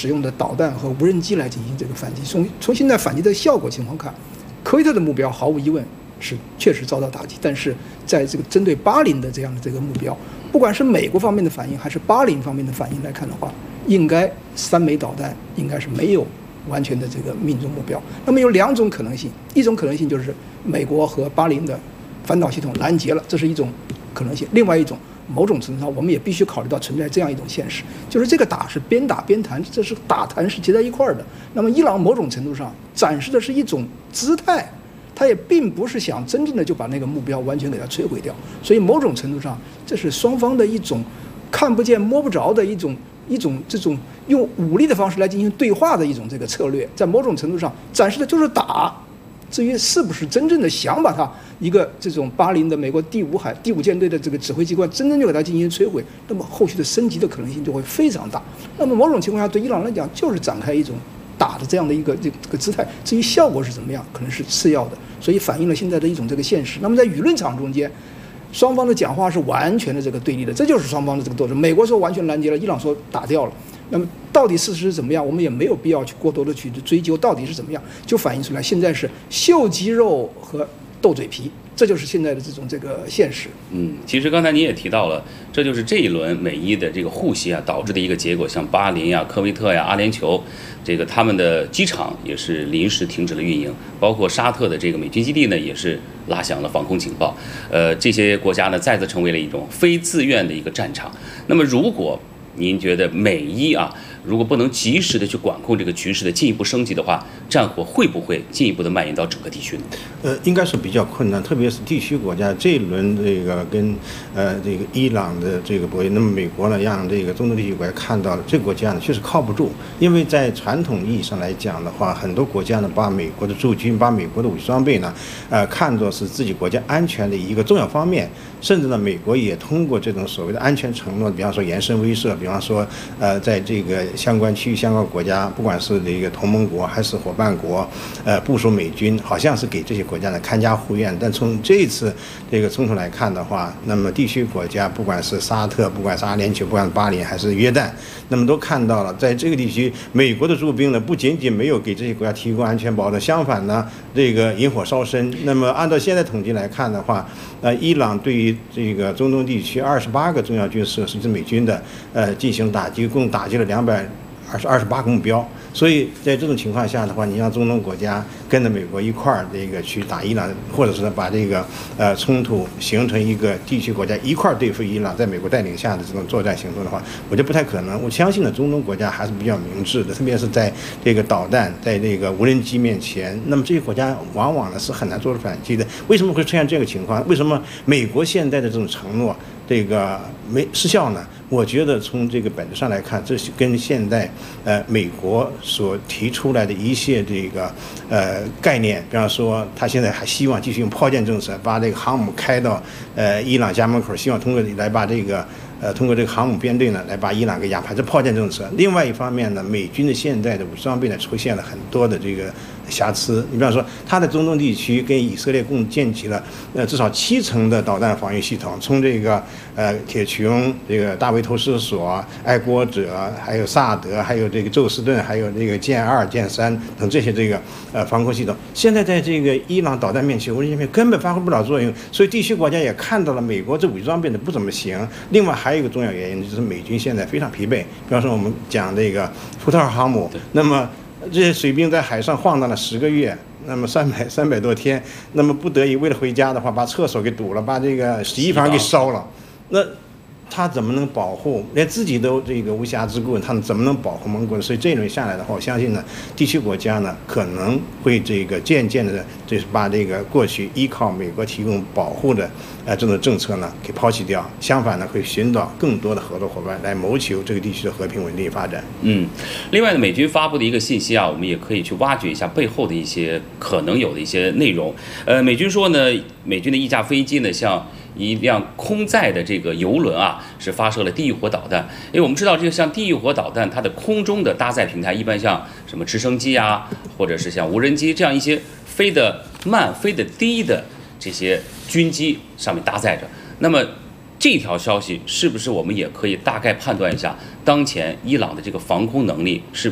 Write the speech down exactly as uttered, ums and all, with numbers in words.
使用的导弹和无人机来进行这个反击。从从现在反击的效果情况看，科威特的目标毫无疑问是确实遭到打击，但是在这个针对巴林的这样的这个目标，不管是美国方面的反应还是巴林方面的反应来看的话，应该三枚导弹应该是没有完全的这个命中目标。那么有两种可能性，一种可能性就是美国和巴林的反导系统拦截了，这是一种可能性；另外一种，某种程度上我们也必须考虑到存在这样一种现实，就是这个打是边打边谈，这是打谈是结在一块儿的。那么伊朗某种程度上展示的是一种姿态，他也并不是想真正的就把那个目标完全给它摧毁掉，所以某种程度上这是双方的一种看不见摸不着的一种一种这种用武力的方式来进行对话的一种这个策略，在某种程度上展示的就是打。至于是不是真正的想把它一个这种巴林的美国第五海第五舰队的这个指挥机关真正就给它进行摧毁，那么后续的升级的可能性就会非常大。那么某种情况下，对伊朗来讲，就是展开一种打的这样的一个这个姿态。至于效果是怎么样，可能是次要的，所以反映了现在的一种这个现实。那么在舆论场中间，双方的讲话是完全的这个对立的，这就是双方的这个斗争。美国说完全拦截了，伊朗说打掉了。那么到底事实是怎么样，我们也没有必要去过多的去追究到底是怎么样，就反映出来现在是秀肌肉和斗嘴皮，这就是现在的这种这个现实。 嗯，其实刚才您也提到了，这就是这一轮美伊的这个互袭啊导致的一个结果，像巴林呀、科威特呀、阿联酋，这个他们的机场也是临时停止了运营，包括沙特的这个美军基地呢也是拉响了防空警报。呃，这些国家呢再次成为了一种非自愿的一个战场。那么如果您觉得美伊啊，如果不能及时的去管控这个局势的进一步升级的话，战火会不会进一步的蔓延到整个地区呢？ 呃，应该是比较困难，特别是地区国家这一轮这个跟呃这个伊朗的这个博弈，那么美国呢让这个中东地区国家看到了这个国家呢确实靠不住，因为在传统意义上来讲的话，很多国家呢把美国的驻军、把美国的武器装备呢，呃看作是自己国家安全的一个重要方面，甚至呢美国也通过这种所谓的安全承诺，比方说延伸威慑，比方说呃在这个相关区域、相关国家，不管是这个同盟国还是伙伴国，呃部署美军，好像是给这些国家呢看家护院。但从这一次这个冲突来看的话，那么地区国家，不管是沙特，不管是阿联酋，不管是巴林还是约旦，那么都看到了，在这个地区，美国的驻兵呢，不仅仅没有给这些国家提供安全保证，相反呢，这个引火烧身。那么按照现在统计来看的话，呃，伊朗对于这个中东地区二十八个重要军事设施美军的呃进行打击，共打击了两百二十二十八个目标。所以在这种情况下的话，你让中东国家跟着美国一块儿这个去打伊朗，或者是把这个呃冲突形成一个地区国家一块儿对付伊朗，在美国带领下的这种作战行动的话，我觉得不太可能。我相信呢，中东国家还是比较明智的，特别是在这个导弹、在这个无人机面前，那么这些国家往往呢是很难做出反击的。为什么会出现这个情况？为什么美国现在的这种承诺这个没失效呢？我觉得从这个本质上来看，这是跟现在呃美国所提出来的一些这个呃概念，比方说他现在还希望继续用炮舰政策，把这个航母开到呃伊朗家门口，希望通过来把这个呃通过这个航母编队呢来把伊朗给压趴，这炮舰政策。另外一方面呢，美军的现在的武器装备呢出现了很多的这个瑕疵。你比方说，他在中东地区跟以色列共建起了呃至少七层的导弹防御系统，从这个呃铁穹、这个大卫投石所、爱国者，还有萨德，还有这个宙斯盾，还有这个歼二、歼三等这些这个呃防空系统，现在在这个伊朗导弹面前，无人机面根本发挥不了作用。所以地区国家也看到了美国这武器装备的不怎么行。另外还有一个重要原因就是美军现在非常疲惫。比方说我们讲这个福特号航母，那么这些水兵在海上晃荡了十个月，那么三百三百多天，那么不得已为了回家的话，把厕所给堵了，把这个洗衣房给烧了，那他怎么能保护？连自己都这个无暇之顾，他们怎么能保护盟国呢？所以这一轮下来的话，我相信呢，地区国家呢可能会这个渐渐的，就是把这个过去依靠美国提供保护的呃这种政策呢给抛弃掉，相反呢会寻找更多的合作伙伴来谋求这个地区的和平稳定发展。 嗯，另外呢，美军发布的一个信息啊，我们也可以去挖掘一下背后的一些可能有的一些内容。呃，美军说呢，美军的一架飞机呢向一辆空载的这个油轮啊，是发射了地狱火导弹。因为我们知道，这个像地狱火导弹，它的空中的搭载平台一般像什么直升机啊，或者是像无人机这样一些飞得慢、飞得低的这些军机上面搭载着。那么这条消息是不是我们也可以大概判断一下，当前伊朗的这个防空能力是